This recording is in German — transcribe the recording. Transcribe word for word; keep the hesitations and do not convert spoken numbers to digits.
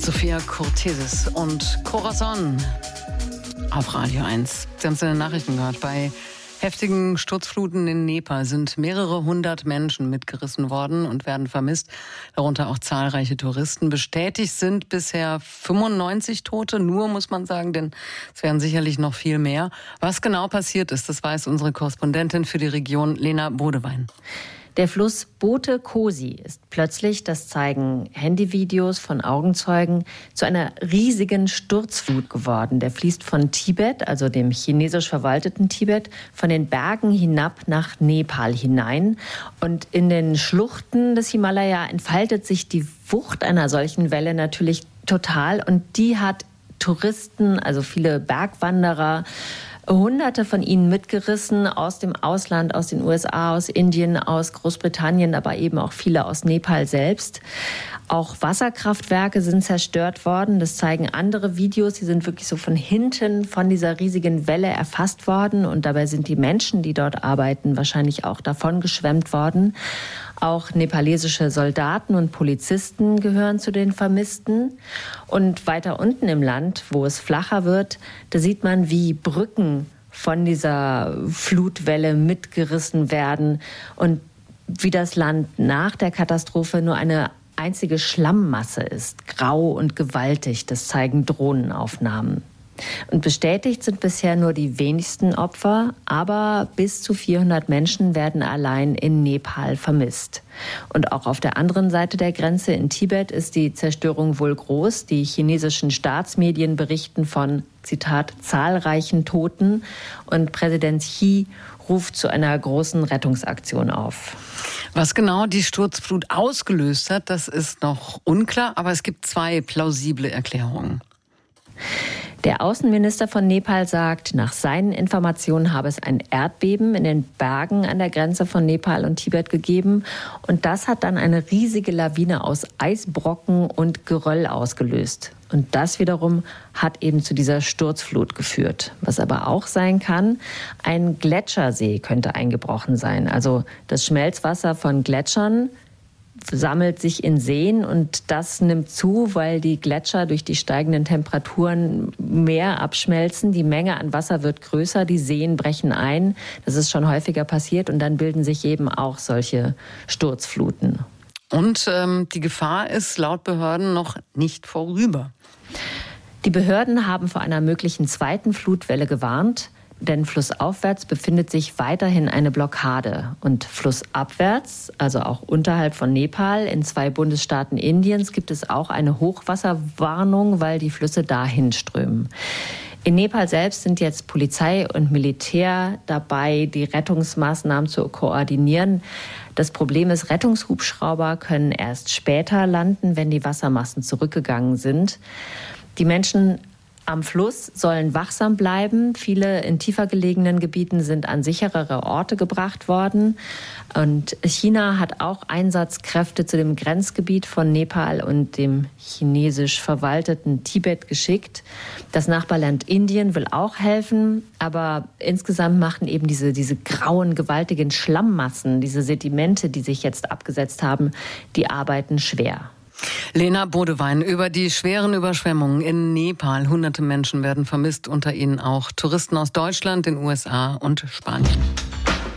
Sophia Cortesis und Corazon auf Radio eins. Sie haben es in den Nachrichten gehört. Bei heftigen Sturzfluten in Nepal sind mehrere hundert Menschen mitgerissen worden und werden vermisst, darunter auch zahlreiche Touristen. Bestätigt sind bisher fünfundneunzig Tote, nur muss man sagen, denn es wären sicherlich noch viel mehr. Was genau passiert ist, das weiß unsere Korrespondentin für die Region, Lena Bodewein. Der Fluss Bote Kosi ist plötzlich, das zeigen Handyvideos von Augenzeugen, zu einer riesigen Sturzflut geworden. Der fließt von Tibet, also dem chinesisch verwalteten Tibet, von den Bergen hinab nach Nepal hinein. Und in den Schluchten des Himalaya entfaltet sich die Wucht einer solchen Welle natürlich total. Und die hat Touristen, also viele Bergwanderer, Hunderte von ihnen mitgerissen aus dem Ausland, aus den U S A, aus Indien, aus Großbritannien, aber eben auch viele aus Nepal selbst. Auch Wasserkraftwerke sind zerstört worden. Das zeigen andere Videos. Die sind wirklich so von hinten von dieser riesigen Welle erfasst worden. Und dabei sind die Menschen, die dort arbeiten, wahrscheinlich auch davon geschwemmt worden. Auch nepalesische Soldaten und Polizisten gehören zu den Vermissten. Und weiter unten im Land, wo es flacher wird, da sieht man, wie Brücken von dieser Flutwelle mitgerissen werden und wie das Land nach der Katastrophe nur eine einzige Schlammmasse ist, grau und gewaltig. Das zeigen Drohnenaufnahmen. Und bestätigt sind bisher nur die wenigsten Opfer, aber bis zu vierhundert Menschen werden allein in Nepal vermisst. Und auch auf der anderen Seite der Grenze in Tibet ist die Zerstörung wohl groß. Die chinesischen Staatsmedien berichten von, Zitat, zahlreichen Toten. Und Präsident Xi ruft zu einer großen Rettungsaktion auf. Was genau die Sturzflut ausgelöst hat, das ist noch unklar, aber es gibt zwei plausible Erklärungen. Der Außenminister von Nepal sagt, nach seinen Informationen habe es ein Erdbeben in den Bergen an der Grenze von Nepal und Tibet gegeben. Und das hat dann eine riesige Lawine aus Eisbrocken und Geröll ausgelöst. Und das wiederum hat eben zu dieser Sturzflut geführt. Was aber auch sein kann, ein Gletschersee könnte eingebrochen sein. Also das Schmelzwasser von Gletschern sammelt sich in Seen und das nimmt zu, weil die Gletscher durch die steigenden Temperaturen mehr abschmelzen. Die Menge an Wasser wird größer, die Seen brechen ein. Das ist schon häufiger passiert und dann bilden sich eben auch solche Sturzfluten. Und ähm, die Gefahr ist laut Behörden noch nicht vorüber. Die Behörden haben vor einer möglichen zweiten Flutwelle gewarnt. Denn flussaufwärts befindet sich weiterhin eine Blockade. Und flussabwärts, also auch unterhalb von Nepal, in zwei Bundesstaaten Indiens, gibt es auch eine Hochwasserwarnung, weil die Flüsse dahin strömen. In Nepal selbst sind jetzt Polizei und Militär dabei, die Rettungsmaßnahmen zu koordinieren. Das Problem ist, Rettungshubschrauber können erst später landen, wenn die Wassermassen zurückgegangen sind. Die Menschen am Fluss sollen wachsam bleiben. Viele in tiefer gelegenen Gebieten sind an sicherere Orte gebracht worden. Und China hat auch Einsatzkräfte zu dem Grenzgebiet von Nepal und dem chinesisch verwalteten Tibet geschickt. Das Nachbarland Indien will auch helfen, aber insgesamt machen eben diese, diese grauen, gewaltigen Schlammmassen, diese Sedimente, die sich jetzt abgesetzt haben, die arbeiten schwer. Lena Bodewein über die schweren Überschwemmungen in Nepal. Hunderte Menschen werden vermisst, unter ihnen auch Touristen aus Deutschland, den U S A und Spanien.